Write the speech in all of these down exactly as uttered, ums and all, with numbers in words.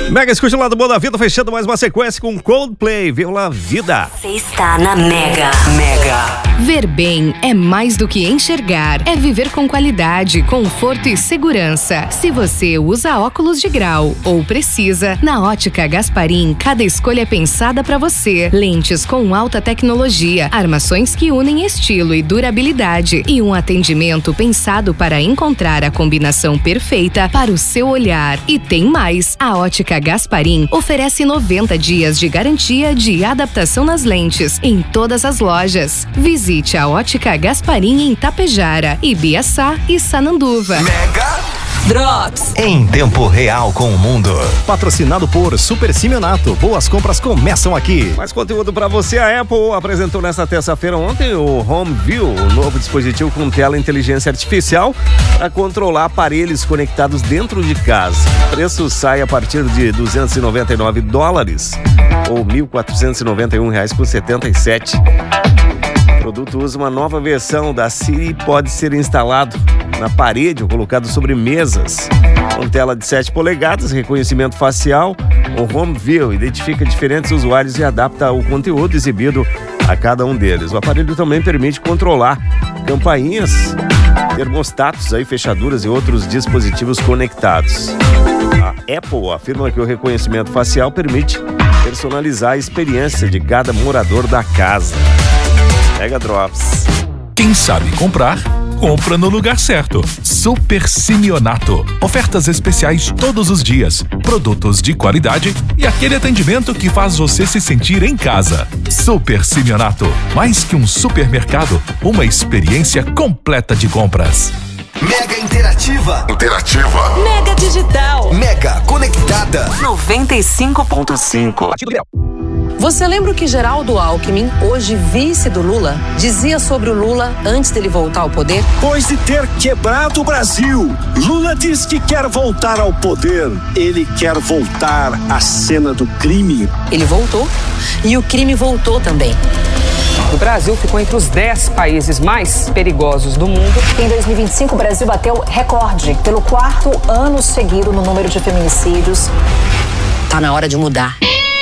Mega, escute lá do Bom da Vida, fechando mais uma sequência com Coldplay, Viu La Vida. Você está na Mega. Mega. Ver bem é mais do que enxergar, é viver com qualidade, conforto e segurança. Se você usa óculos de grau ou precisa, na Ótica Gasparim, cada escolha é pensada para você. Lentes com alta tecnologia, armações que unem estilo e durabilidade e um atendimento pensado para encontrar a combinação perfeita para o seu olhar. E tem mais, a Ótica Gasparim oferece noventa dias de garantia de adaptação nas lentes em todas as lojas. Visite a Ótica Gasparim em Tapejara, Ibiaçá e Sananduva. Mega Drops. Em tempo real com o mundo. Patrocinado por Super Simeonato. Boas compras começam aqui. Mais conteúdo para você. A Apple apresentou nesta terça-feira ontem o Home View, o novo dispositivo com tela e inteligência artificial para controlar aparelhos conectados dentro de casa. O preço sai a partir de duzentos e noventa e nove dólares ou mil quatrocentos e noventa e um reais com setenta e sete. O produto usa uma nova versão da Siri e pode ser instalado na parede ou colocado sobre mesas. Com tela de sete polegadas, reconhecimento facial, o Home View identifica diferentes usuários e adapta o conteúdo exibido a cada um deles. O aparelho também permite controlar campainhas, termostatos, aí, fechaduras e outros dispositivos conectados. A Apple afirma que o reconhecimento facial permite personalizar a experiência de cada morador da casa. Mega Drops. Quem sabe comprar, compra no lugar certo. Super Simeonato. Ofertas especiais todos os dias. Produtos de qualidade e aquele atendimento que faz você se sentir em casa. Super Simeonato. Mais que um supermercado, uma experiência completa de compras. Mega interativa. Interativa. Mega digital. Mega conectada. noventa e cinco ponto cinco. Você lembra o que Geraldo Alckmin, hoje vice do Lula, dizia sobre o Lula antes dele voltar ao poder? Depois de ter quebrado o Brasil, Lula diz que quer voltar ao poder. Ele quer voltar à cena do crime. Ele voltou e o crime voltou também. O Brasil ficou entre os dez países mais perigosos do mundo. Em dois mil e vinte e cinco, o Brasil bateu recorde pelo quarto ano seguido no número de feminicídios. Tá na hora de mudar.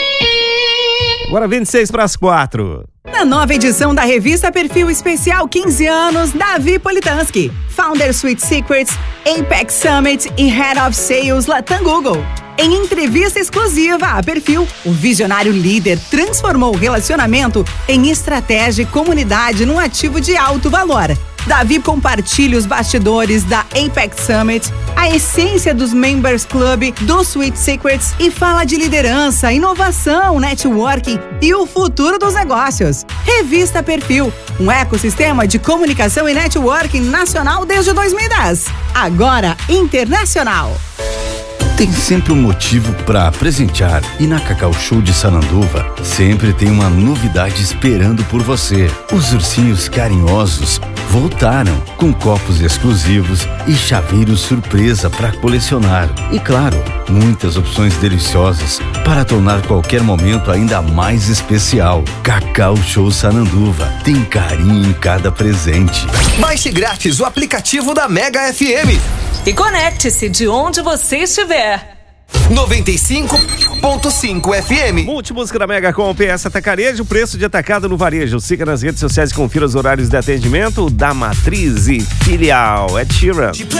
Agora vinte e seis para as quatro. Na nova edição da revista Perfil Especial quinze anos, Davi Politansky, Founder Sweet Secrets, Apex Summit e Head of Sales Latam Google. Em entrevista exclusiva à Perfil, o visionário líder transformou o relacionamento em estratégia e comunidade num ativo de alto valor. Davi compartilha os bastidores da Apex Summit, a essência dos Members Club do Sweet Secrets e fala de liderança, inovação, networking e o futuro dos negócios. Revista Perfil, um ecossistema de comunicação e networking nacional desde dois mil e dez. Agora internacional. Tem sempre um motivo para presentear e na Cacau Show de Sananduva sempre tem uma novidade esperando por você. Os ursinhos carinhosos voltaram com copos exclusivos e chaveiros surpresa para colecionar. E claro, muitas opções deliciosas para tornar qualquer momento ainda mais especial. Cacau Show Sananduva tem carinho em cada presente. Baixe grátis o aplicativo da Mega F M. E conecte-se de onde você estiver. noventa e cinco ponto cinco F M. Multimúsica da Mega com o P S Atacarejo, preço de atacado no varejo. Siga nas redes sociais e confira os horários de atendimento da Matriz e Filial. É Sheeran.